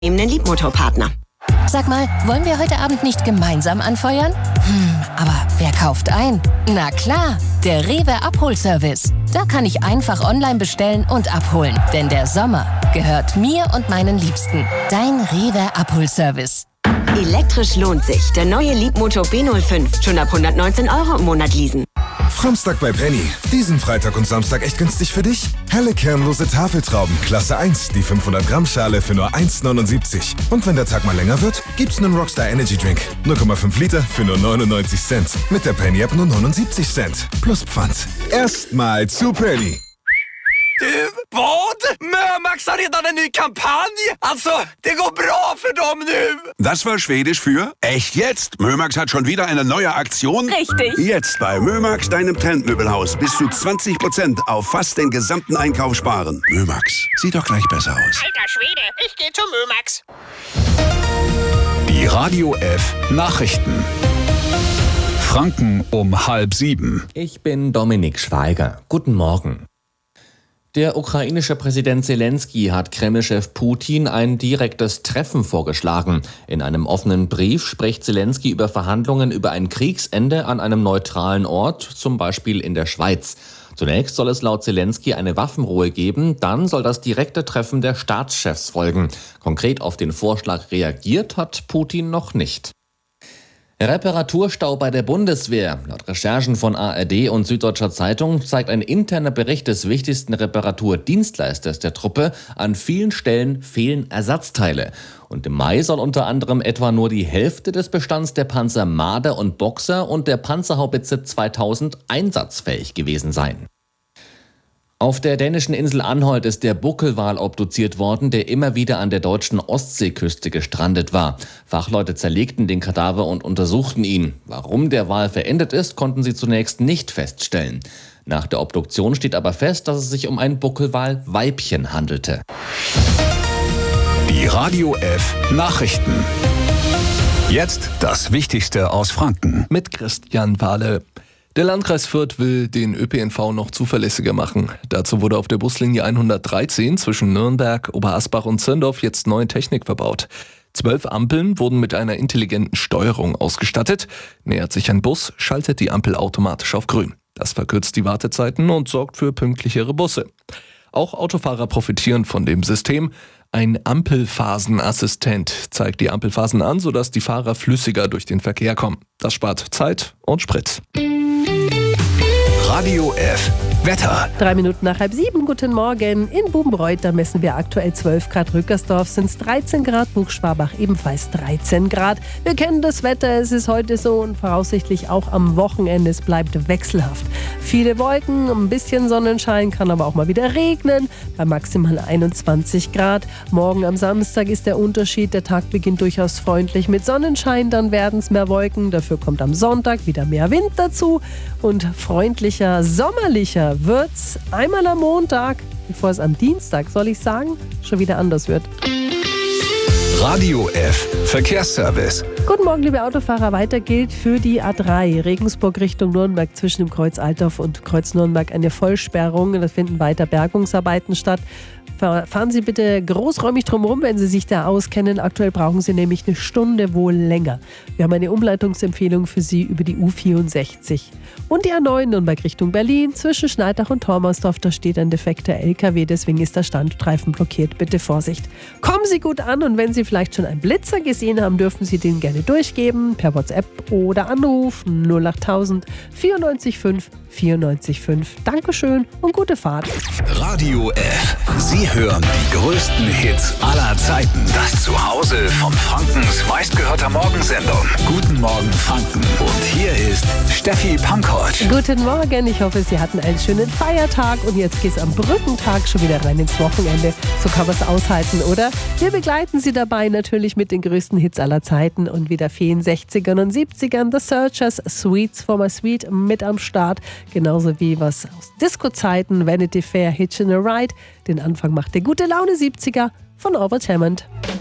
Liebmotorpartner. Sag mal, wollen wir heute Abend nicht gemeinsam anfeuern? Aber wer kauft ein? Na klar, der Rewe Abholservice. Da kann ich einfach online bestellen und abholen. Denn der Sommer gehört mir und meinen Liebsten. Dein Rewe Abholservice. Elektrisch lohnt sich. Der neue Liebmotor B05. Schon ab 119 € im Monat leasen. Framstag bei Penny. Diesen Freitag und Samstag echt günstig für dich? Helle kernlose Tafeltrauben, Klasse 1, die 500 Gramm Schale für nur 1,79. Und wenn der Tag mal länger wird, gibt's einen Rockstar Energy Drink. 0,5 Liter für nur 99 Cent. Mit der Penny App nur 79 Cent. Plus Pfand. Erstmal zu Penny. Du, vad? Mömax har redan en ny kampanj. Alltså, det går bra för dem nu. Das war Schwedisch für echt jetzt. Mömax hat schon wieder eine neue Aktion. Richtig. Jetzt bei Mömax, deinem Trendmöbelhaus, bis zu 20% auf fast den gesamten Einkauf sparen. Mömax, sieht doch gleich besser aus. Alter Schwede, ich gehe zu Mömax. Die Radio F Nachrichten. Franken um 6:30. Ich bin Dominik Schweiger. Guten Morgen. Der ukrainische Präsident Zelensky hat Kreml-Chef Putin ein direktes Treffen vorgeschlagen. In einem offenen Brief spricht Zelensky über Verhandlungen über ein Kriegsende an einem neutralen Ort, zum Beispiel in der Schweiz. Zunächst soll es laut Zelensky eine Waffenruhe geben, dann soll das direkte Treffen der Staatschefs folgen. Konkret auf den Vorschlag reagiert hat Putin noch nicht. Reparaturstau bei der Bundeswehr. Laut Recherchen von ARD und Süddeutscher Zeitung zeigt ein interner Bericht des wichtigsten Reparaturdienstleisters der Truppe, an vielen Stellen fehlen Ersatzteile. Und im Mai soll unter anderem etwa nur die Hälfte des Bestands der Panzer Marder und Boxer und der Panzerhaubitze 2000 einsatzfähig gewesen sein. Auf der dänischen Insel Anholt ist der Buckelwal obduziert worden, der immer wieder an der deutschen Ostseeküste gestrandet war. Fachleute zerlegten den Kadaver und untersuchten ihn. Warum der Wal verendet ist, konnten sie zunächst nicht feststellen. Nach der Obduktion steht aber fest, dass es sich um ein Buckelwal-Weibchen handelte. Die Radio F Nachrichten. Jetzt das Wichtigste aus Franken. Mit Christian Wahle. Der Landkreis Fürth will den ÖPNV noch zuverlässiger machen. Dazu wurde auf der Buslinie 113 zwischen Nürnberg, Oberasbach und Zirndorf jetzt neue Technik verbaut. 12 Ampeln wurden mit einer intelligenten Steuerung ausgestattet. Nähert sich ein Bus, schaltet die Ampel automatisch auf grün. Das verkürzt die Wartezeiten und sorgt für pünktlichere Busse. Auch Autofahrer profitieren von dem System. Ein Ampelphasenassistent zeigt die Ampelphasen an, sodass die Fahrer flüssiger durch den Verkehr kommen. Das spart Zeit und Sprit. Radio F Wetter. 3 Minuten nach 6:30, guten Morgen. In Bubenreuth, da messen wir aktuell 12 Grad, Rückersdorf sind es 13 Grad, Buchschwabach ebenfalls 13 Grad. Wir kennen das Wetter, es ist heute so und voraussichtlich auch am Wochenende, es bleibt wechselhaft. Viele Wolken, ein bisschen Sonnenschein, kann aber auch mal wieder regnen, bei maximal 21 Grad. Morgen am Samstag ist der Unterschied, der Tag beginnt durchaus freundlich mit Sonnenschein, dann werden es mehr Wolken, dafür kommt am Sonntag wieder mehr Wind dazu und freundlicher, sommerlicher wird's einmal am Montag, bevor es am Dienstag, soll ich sagen, schon wieder anders wird. Radio F Verkehrsservice. Guten Morgen, liebe Autofahrer. Weiter gilt für die A3 Regensburg Richtung Nürnberg zwischen dem Kreuz Altdorf und Kreuz Nürnberg eine Vollsperrung. Da finden weiter Bergungsarbeiten statt. Fahren Sie bitte großräumig drumherum, wenn Sie sich da auskennen. Aktuell brauchen Sie nämlich eine Stunde wohl länger. Wir haben eine Umleitungsempfehlung für Sie über die U64. Und die A9 Nürnberg Richtung Berlin zwischen Schneidach und Tormersdorf. Da steht ein defekter LKW, deswegen ist der Standstreifen blockiert. Bitte Vorsicht. Kommen Sie gut an und wenn Sie vielleicht schon einen Blitzer gesehen haben, dürfen Sie den gerne durchgeben per WhatsApp oder Anruf 08000 94 5 94 5. Dankeschön und gute Fahrt. Radio F. Sie hören die größten Hits aller Zeiten. Das Zuhause von Frankens meistgehörter Morgensendung. Guten Morgen Franken. Und hier ist Steffi Pankovic. Guten Morgen. Ich hoffe, Sie hatten einen schönen Feiertag und jetzt geht es am Brückentag schon wieder rein ins Wochenende. So kann man es aushalten, oder? Wir begleiten Sie dabei natürlich mit den größten Hits aller Zeiten und wieder vielen 60ern und 70ern. The Searchers, Sweets for my Sweet mit am Start. Genauso wie was aus Disco-Zeiten, Vanity Fair, Hitchin' a Ride. Den Anfang macht der gute Laune 70er von Albert Hammond.